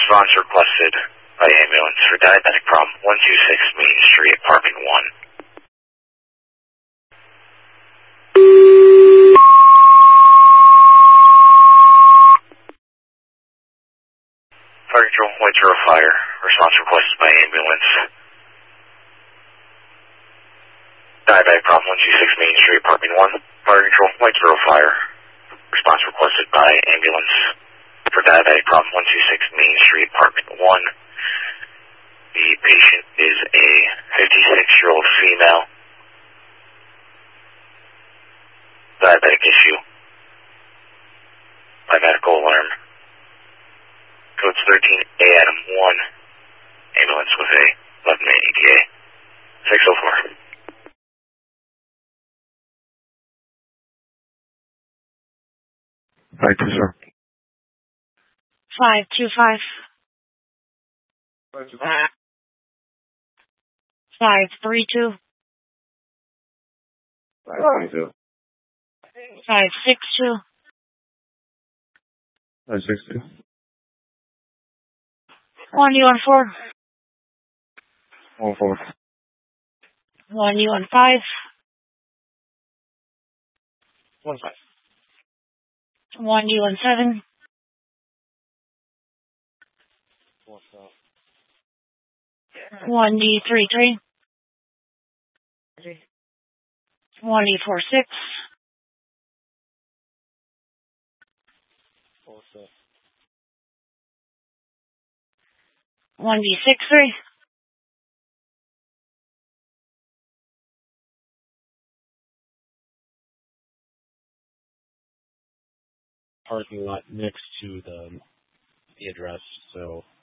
Response requested by ambulance for diabetic problem 126 Main Street, apartment 1. Fire control, White Zero Fire. Response requested by ambulance. Diabetic problem 126 Main Street, apartment 1. Fire control, White Zero Fire. Response requested by ambulance for diabetic problem 126 Main Street, apartment 1. The patient is a 56-year-old female. Diabetic issue. By medical alarm. Codes 13A Adam 1. Ambulance with a 11 ETA. 604. Right, sir. 525. 532. 532. 562. 562. 1U14. 14. 1U15. 15. 1U17. 1D33. 1D46. 1D63. Parking lot next to the address, so